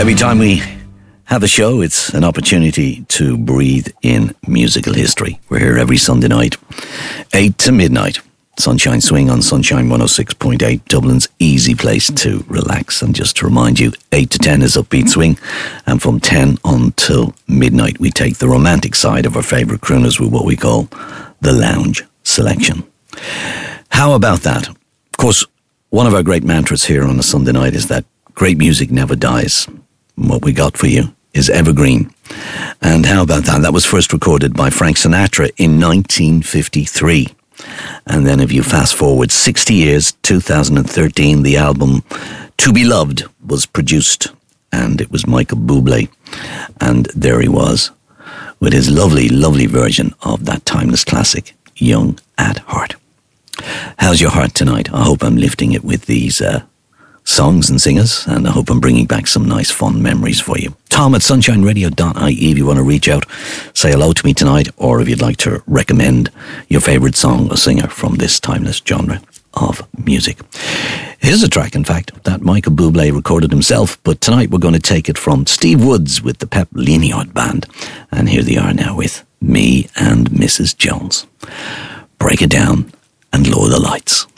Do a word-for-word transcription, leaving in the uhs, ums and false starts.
Every time we have a show, it's an opportunity to breathe in musical history. We're here every Sunday night, eight to midnight. Sunshine Swing on Sunshine one oh six point eight, Dublin's easy place to relax. And just to remind you, eight to ten is Upbeat Swing, and from ten until midnight we take the romantic side of our favourite crooners with what we call the Lounge Selection. How about that? Of course, one of our great mantras here on a Sunday night is that great music never dies. What we got for you is evergreen. And how about that? That was first recorded by Frank Sinatra in nineteen fifty-three. And then if you fast forward sixty years, two thousand thirteen, the album To Be Loved was produced, and it was Michael Bublé. And there he was with his lovely, lovely version of that timeless classic, Young at Heart. How's your heart tonight? I hope I'm lifting it with these uh, songs and singers, and I hope I'm bringing back some nice fun memories for you. Tom at sunshine radio dot I E if you want to reach out, say hello to me tonight, or if you'd like to recommend your favourite song or singer from this timeless genre of music. Here's a track, in fact, that Michael Bublé recorded himself, but tonight we're going to take it from Steve Woods with the Pep Leniart Band, and here they are now with Me and Missus Jones. Break it down and lower the lights.